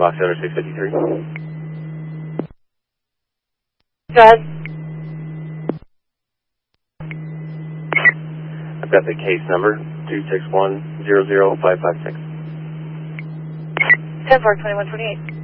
Box Center 653. Go ahead. I've got the case number 261-00556. 10-4, 2128.